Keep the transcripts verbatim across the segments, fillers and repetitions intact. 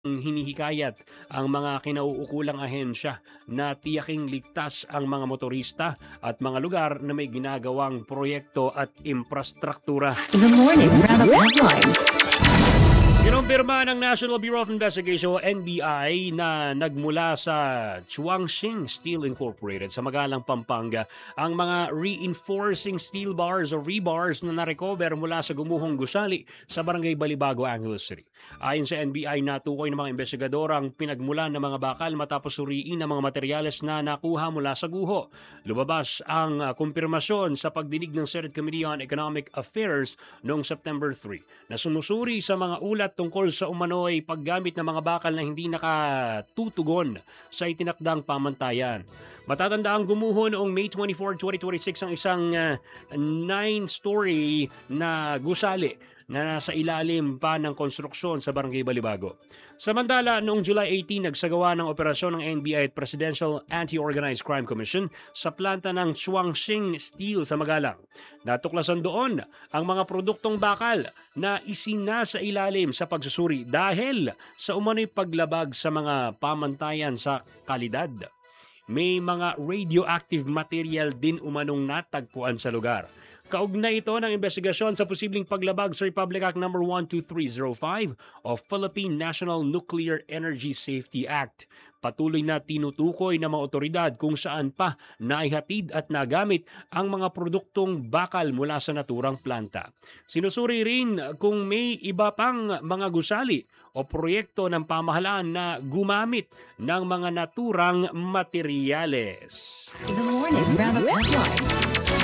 Hinihikayat ang mga kinauukulang ahensya na tiyaking ligtas ang mga motorista at mga lugar na may ginagawang proyekto at infrastruktura. The morning roundup headlines. Kinumpirma ng National Bureau of Investigation o N B I na nagmula sa Chuangxing Steel Incorporated sa Magalang, Pampanga ang mga reinforcing steel bars o rebars na narecover mula sa gumuhong gusali sa Barangay Balibago, Angeles City. Ayon sa N B I, natukoy ng mga investigador ang pinagmulan ng mga bakal matapos suriin ang mga materyales na nakuha mula sa guho. Lumabas ang uh, kumpirmasyon sa pagdinig ng Senate Committee on Economic Affairs noong September third na sumusuri sa mga ulat tungkol sa umano'y paggamit ng mga bakal na hindi nakatutugon sa itinakdang pamantayan. Matatanda ang gumuho noong May twenty-fourth, twenty twenty-six ang isang uh, nine-story na gusali na nasa ilalim pa ng konstruksyon sa Barangay Balibago. Samantala, noong July eighteenth, nagsagawa ng operasyon ng N B I at Presidential Anti-Organized Crime Commission sa planta ng Chuangxing Steel sa Magalang. Natuklasan doon ang mga produktong bakal na isinasa ilalim sa pagsusuri dahil sa umano'y paglabag sa mga pamantayan sa kalidad. May mga radioactive material din umanong natagpuan sa lugar. Kaugnay ito ng investigasyon sa posibleng paglabag sa Republic Act number one two three zero five o Philippine National Nuclear Energy Safety Act. Patuloy na tinutukoy ng mga otoridad kung saan pa naihatid at nagamit ang mga produktong bakal mula sa naturang planta. Sinusuri rin kung may iba pang mga gusali o proyekto ng pamahalaan na gumamit ng mga naturang materyales. The morning roundup headlines.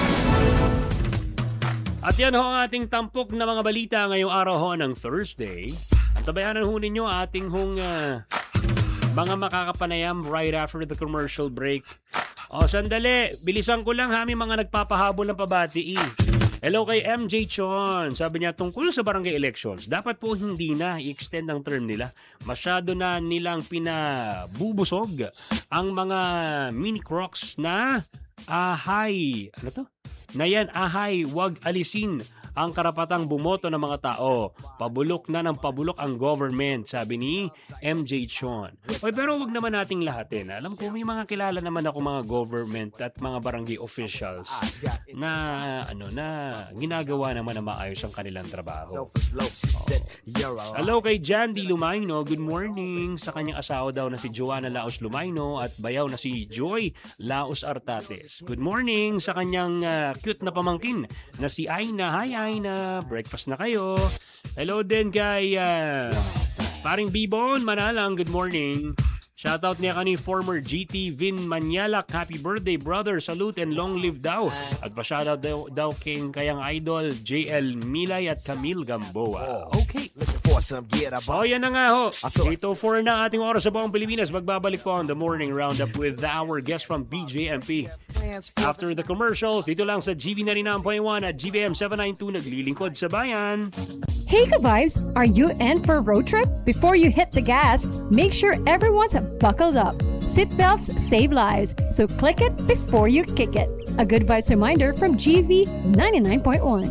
At yan ho ang ating tampok na mga balita ngayong araw ho ng Thursday. At tabayanan ho ninyo ating hong uh, mga makakapanayam right after the commercial break. O sandali, bilisan ko lang ha, may mga nagpapahabol ng pabati. Hello kay M J Chon. Sabi niya tungkol sa barangay elections, dapat po hindi na i-extend ang term nila. Masyado na nilang pinabubusog ang mga mini crocs na ahay. Ano to? Na yan, ahay, wag alisin ang karapatang bumoto ng mga tao. Pabulok na ng pabulok ang government, sabi ni M J Chon. Oy, pero wag naman nating lahatin. Alam ko may mga kilala naman ako mga government at mga barangay officials na ano na ginagawa naman na maayos ang kanilang trabaho. Oh. Hello kay Jandy Lumayno. Good morning. Sa kanyang asawa daw na si Joanna Laos Lumayno at bayaw na si Joy Laos Artates. Good morning sa kanyang uh, cute na pamangkin na si Aina. Hi Aina, breakfast na kayo. Hello din kay uh, paring Bibon Manalang. Good morning. Shoutout niya kani former G T Vin Manialak. Happy birthday brother, salute and long live daw. At pa-shoutout daw, daw king kayang idol J L Milay at Camille Gamboa. Okay. Oh, yan na nga ho. eight oh four na ating oras sa buong Pilipinas. Magbabalik po on the morning roundup with our guest from B J M P. After the commercials, dito lang sa G V ninety-nine point one at G V M seven ninety-two naglilingkod sa bayan. Hey ka-vibes! Are you in for a road trip? Before you hit the gas, make sure everyone's buckled up. Seatbelts save lives, so click it before you kick it. A good vibes reminder from G V ninety-nine point one.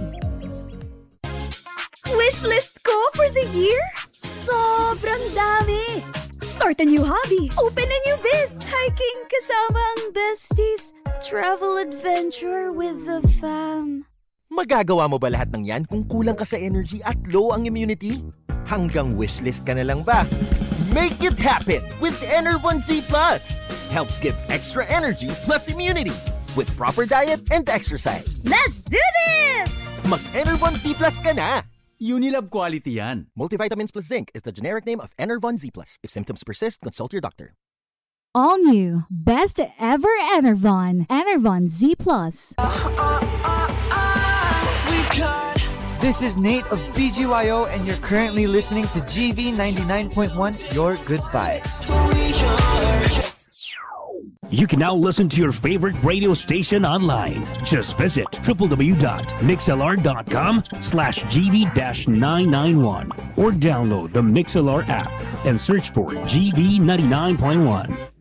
Wishlist ko for the year? Sobrang dami! Start a new hobby, open a new biz, hiking kasama ang besties, travel adventure with the fam. Magagawa mo ba lahat ng yan kung kulang ka sa energy at low ang immunity? Hanggang wishlist ka na lang ba? Make it happen with Enervon Z Plus! Helps give extra energy plus immunity with proper diet and exercise. Let's do this! Mag-Enervon Z Plus ka na! Unilab quality yan. Multivitamins plus zinc is the generic name of Enervon Z Plus. If symptoms persist, consult your doctor. All new, best ever Enervon. Enervon Z Plus. Uh, uh, uh, uh, This is Nate of B G Y O and you're currently listening to G V ninety-nine point one, Your Good Vibes. You can now listen to your favorite radio station online. Just visit w w w dot mixlr dot com slash g v nine nine one or download the MixLR app and search for G V ninety-nine point one.